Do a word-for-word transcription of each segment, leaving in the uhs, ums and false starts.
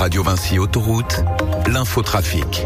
Radio Vinci Autoroute, l'infotrafic.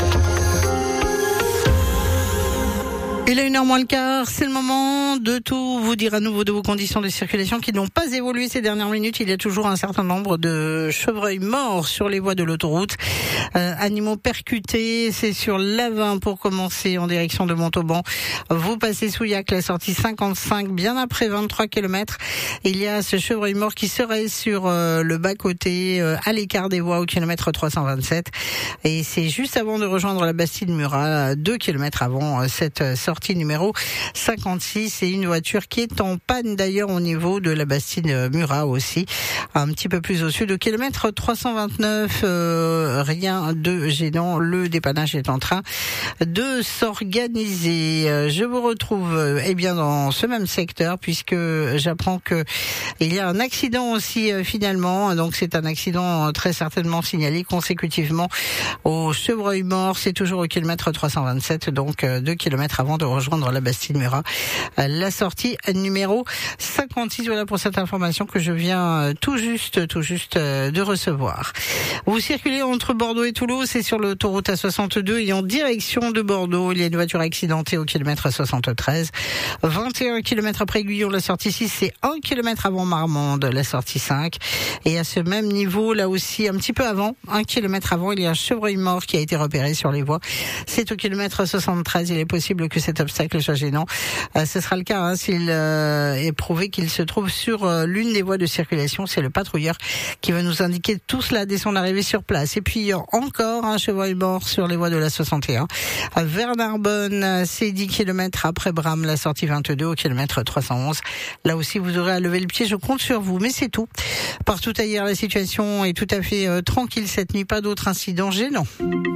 Il est une heure moins le quart, c'est le moment de tout vous dire à nouveau de vos conditions de circulation qui n'ont pas évolué ces dernières minutes. Il y a toujours un certain nombre de chevreuils morts sur les voies de l'autoroute. Euh, animaux percutés, c'est sur l'A vingt pour commencer en direction de Montauban. Vous passez Souillac, la sortie cinquante-cinq, bien après vingt-trois kilomètres. Il y a ce chevreuil mort qui serait sur euh, le bas-côté, euh, à l'écart des voies au kilomètre trois cent vingt-sept. Et c'est juste avant de rejoindre la Bastide-Murat, deux kilomètres avant euh, cette euh, sortie. Sortie numéro cinquante-six et une voiture qui est en panne d'ailleurs au niveau de la Bastide-Murat aussi, un petit peu plus au sud au kilomètre trois cent vingt-neuf. Euh, rien de gênant, le dépannage est en train de s'organiser. Je vous retrouve euh, eh bien dans ce même secteur puisque j'apprends que il y a un accident aussi euh, finalement, donc c'est un accident euh, très certainement signalé consécutivement au chevreuil mort. C'est toujours au kilomètre trois cent vingt-sept, donc euh, deux kilomètres avant de rejoindre la Bastide-Murat, la sortie numéro cinquante-six. Voilà pour cette information que je viens tout juste, tout juste de recevoir. Vous circulez entre Bordeaux et Toulouse, c'est sur l'autoroute A soixante-deux et en direction de Bordeaux. Il y a une voiture accidentée au kilomètre soixante-treize. vingt et un kilomètres après Guyon, la sortie six, c'est un kilomètre avant Marmande, la sortie cinq. Et à ce même niveau, là aussi, un petit peu avant, un kilomètre avant, il y a un chevreuil mort qui a été repéré sur les voies. C'est au kilomètre soixante-treize. Il est possible que cet obstacle soit gênant. Euh, ce sera le cas hein, s'il euh, est prouvé qu'il se trouve sur euh, l'une des voies de circulation. C'est le patrouilleur qui va nous indiquer tout cela dès son arrivée sur place. Et puis euh, encore un chevreuil mort sur les voies de la soixante et un. À Vernarbonne, c'est dix kilomètres après Bram, la sortie vingt-deux au kilomètre trois cent onze. Là aussi, vous aurez à lever le pied. Je compte sur vous, mais c'est tout. Partout ailleurs, la situation est tout à fait euh, tranquille cette nuit. Pas d'autres incidents gênants.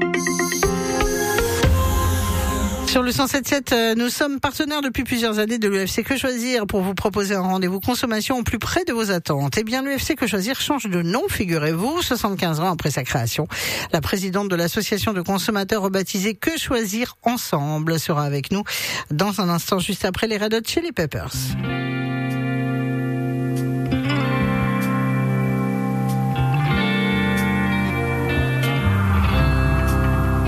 Sur le cent sept sept, nous sommes partenaires depuis plusieurs années de l'U F C Que Choisir pour vous proposer un rendez-vous consommation au plus près de vos attentes. Eh bien, l'U F C Que Choisir change de nom, figurez-vous, soixante-quinze ans après sa création. La présidente de l'association de consommateurs rebaptisée Que Choisir Ensemble sera avec nous dans un instant, juste après les Red Hot Chili Peppers.